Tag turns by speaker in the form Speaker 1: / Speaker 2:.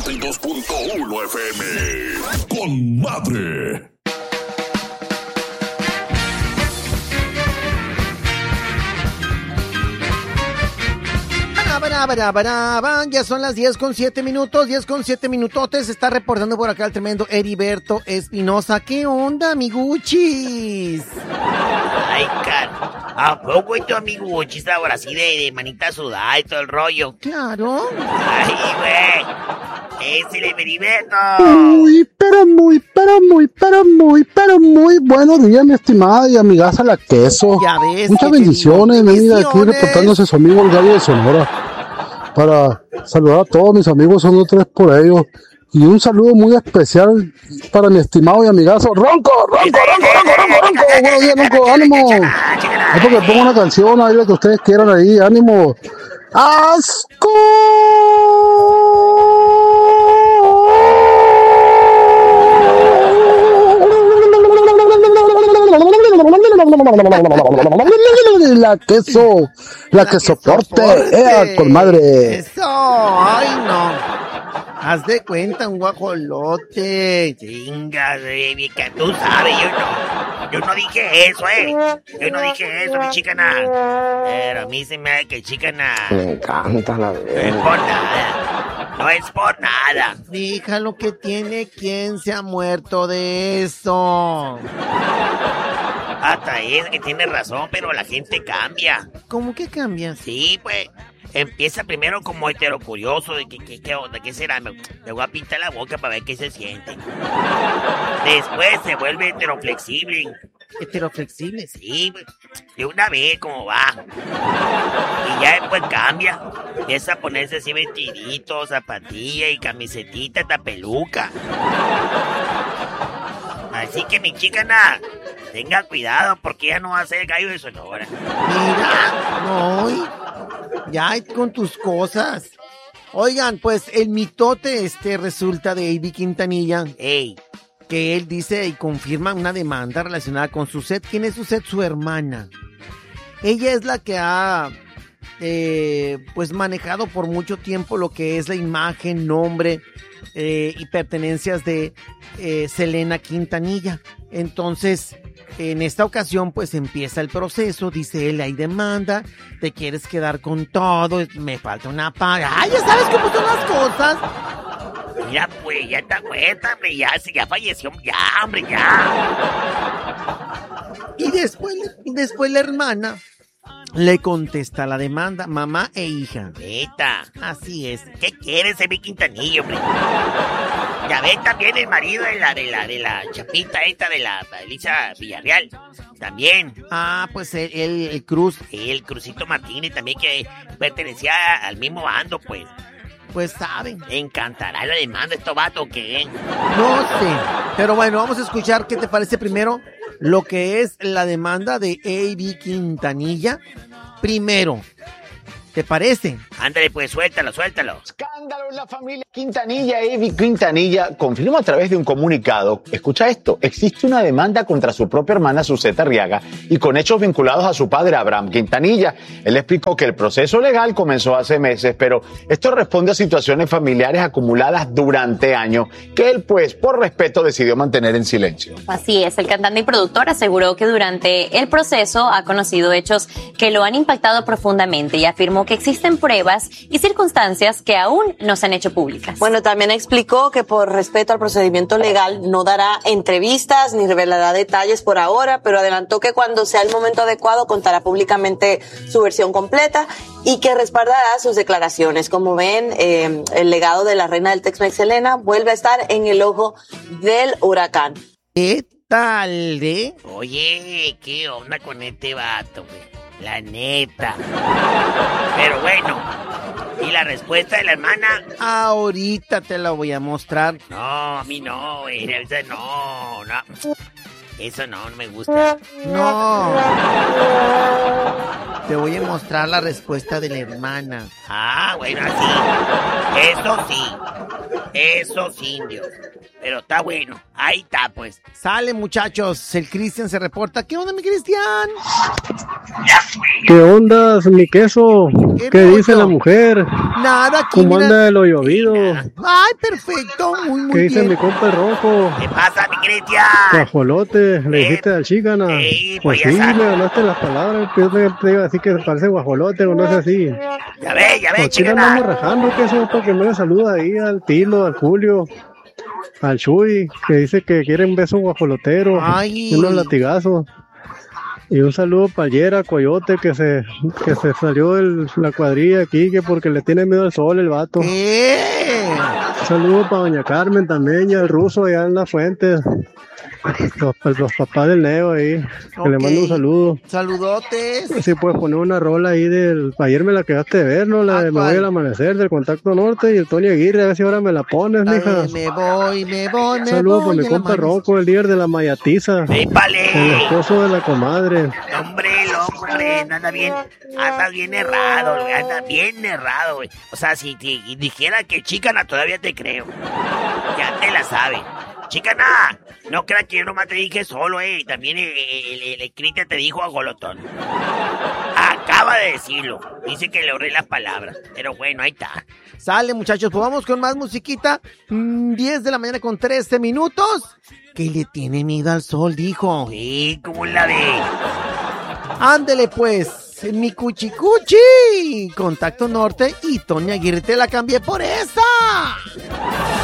Speaker 1: 92.1 FM. Con madre.
Speaker 2: Ya son las 10:07 minutos, 10:07 minutotes. Está reportando por acá el tremendo Heriberto Espinosa. ¿Qué onda, amiguchis?
Speaker 3: Ay, ¿a poco es tu amiguchis ahora sí de manita sudada y todo el rollo?
Speaker 2: Claro.
Speaker 3: Ay, güey. Es el Heriberto.
Speaker 4: Muy buenos días, mi estimada y amigaza la queso.
Speaker 2: Ya ves.
Speaker 4: Muchas bendiciones. Venida aquí reportándose su amigo el Gallo de Sonora. Para saludar a todos mis amigos, son los tres por ellos. Y un saludo muy especial para mi estimado y amigazo Ronco. Buenos días, Ronco, ánimo. Es porque pongo una canción ahí, la que ustedes quieran ahí, ánimo. ¡Asco! La que soporte, con madre.
Speaker 2: Eso, ay no. Haz de cuenta, un guajolote.
Speaker 3: Chingas, vieja, tú sabes, yo no dije eso, Yo no dije eso, mi chicana. Pero a mí se me hace que chicana.
Speaker 5: Me encanta la verdad.
Speaker 3: No es por nada.
Speaker 2: Fija lo que tiene, ¿quién se ha muerto de eso?
Speaker 3: Hasta es que tiene razón, pero la gente cambia.
Speaker 2: ¿Cómo que cambia?
Speaker 3: Sí, pues. Empieza primero como heterocurioso de qué onda, qué será. Me voy a pintar la boca para ver qué se siente. Después se vuelve heteroflexible.
Speaker 2: ¿Heteroflexible?
Speaker 3: Sí, pues, de una vez como va. Y ya después cambia. Empieza a ponerse así vestiditos, zapatillas y camisetita, hasta peluca. Así que mi chicana, tenga cuidado porque ya no va a ser el Gallo de Sonora.
Speaker 2: Mira, no, ya con tus cosas. Oigan, pues el mitote resulta de Ivy Quintanilla.
Speaker 3: Ey.
Speaker 2: Que él dice y confirma una demanda relacionada con Suzette. ¿Quién es Suzette? Su hermana. Ella es la que ha pues manejado por mucho tiempo lo que es la imagen, nombre y pertenencias de Selena Quintanilla. Entonces, en esta ocasión, pues empieza el proceso. Dice él, hay demanda, te quieres quedar con todo, me falta una paga. ¡Ay, ya sabes cómo son las cosas!
Speaker 3: Mira, pues, ya está muerta, hombre, ya falleció, ya, hombre, ya.
Speaker 2: Y después la hermana le contesta la demanda, mamá e hija.
Speaker 3: Neta.
Speaker 2: Así es.
Speaker 3: ¿Qué quieres, Emi Quintanilla, hombre? Ya ves también el marido de la chapita esta de la Elisa Villarreal. También.
Speaker 2: Ah, pues el Cruz.
Speaker 3: El Crucito Martínez también, que pertenecía al mismo bando, pues.
Speaker 2: Pues saben.
Speaker 3: ¿Encantará la demanda estos vatos o qué?
Speaker 2: No sé. Pero bueno, vamos a escuchar qué te parece primero lo que es la demanda de Ivy Quintanilla. Primero, ¿te parece?
Speaker 3: Ándale, pues, suéltalo.
Speaker 6: Escándalo en la familia Quintanilla. Ivy Quintanilla confirma a través de un comunicado, escucha esto, existe una demanda contra su propia hermana Suzette Arriaga y con hechos vinculados a su padre Abraham Quintanilla. Él explicó que el proceso legal comenzó hace meses, pero esto responde a situaciones familiares acumuladas durante años que él, pues, por respeto decidió mantener en silencio.
Speaker 7: Así es, el cantante y productor aseguró que durante el proceso ha conocido hechos que lo han impactado profundamente y afirmó que existen pruebas y circunstancias que aún no se han hecho públicas.
Speaker 8: Bueno, también explicó que por respeto al procedimiento legal no dará entrevistas ni revelará detalles por ahora, pero adelantó que cuando sea el momento adecuado contará públicamente su versión completa y que respaldará sus declaraciones. Como ven, el legado de la reina del Tex-Mex, Selena, vuelve a estar en el ojo del huracán.
Speaker 2: ¿Qué tal,
Speaker 3: Oye, ¿qué onda con este vato, güey? La neta. Pero bueno, ¿y la respuesta de la hermana?
Speaker 2: Ahorita te la voy a mostrar.
Speaker 3: No, a mí no, güey. No. Eso no me gusta.
Speaker 2: No. Te voy a mostrar la respuesta de la hermana.
Speaker 3: Ah, bueno, así. Eso sí, Dios. Pero está bueno. Ahí está, pues.
Speaker 2: Sale, muchachos. El Cristian se reporta. ¿Qué onda, mi Cristian?
Speaker 9: ¿Qué onda, mi queso? ¿Qué dice la mujer?
Speaker 2: Nada, aquí.
Speaker 9: ¿Cómo anda lo llovido?
Speaker 2: Ay, perfecto. Muy
Speaker 9: ¿Qué dice
Speaker 2: bien.
Speaker 9: mi compa el rojo?
Speaker 3: ¿Qué pasa, mi Cristian?
Speaker 9: Guajolote, le dijiste al Chícana. Pues sí, me ganaste las palabras. Yo te iba a decir que parece guajolote o no es así.
Speaker 3: Ya ve,
Speaker 9: Aquí le andamos rajando, queso, para que me saluda ahí al Tilo, al Julio, al Chuy, que dice que quiere un beso guajolotero, unos latigazos. Y un saludo para Yera, Coyote, que se salió de la cuadrilla aquí, que porque le tiene miedo al sol el vato. Un saludo para doña Carmen también, y al ruso allá en la fuente. Los papás del Neo ahí, que le mando un saludo.
Speaker 2: Saludotes.
Speaker 9: Si puedes poner una rola ahí del... Ayer me la quedaste de ver, ¿no? La de Me voy al amanecer, del Contacto Norte, y el Tony Aguirre, a ver si ahora me la pones, mija.
Speaker 2: Me voy.
Speaker 9: Saludos por mi compa Rocco, el líder de la Mayatiza. El esposo de la comadre.
Speaker 3: Hombre, loco, hombre, andas bien errado, güey, andas bien errado, güey. O sea, si dijera que Chícana todavía te creo. Ya te la sabe. Chícana, no creas que yo nomás te dije solo, también el Cristian te dijo a Golotón. Acaba de decirlo. Dice que le ahorré las palabras. Pero bueno, ahí está.
Speaker 2: Sale, muchachos, pues vamos con más musiquita. 10 de la mañana con 13 minutos. Que le tiene miedo al sol, dijo.
Speaker 3: Sí, ¿cómo la ve?
Speaker 2: Ándele, pues. Mi cuchicuchi. Contacto Norte y Tony Aguirre, te la cambié por esa.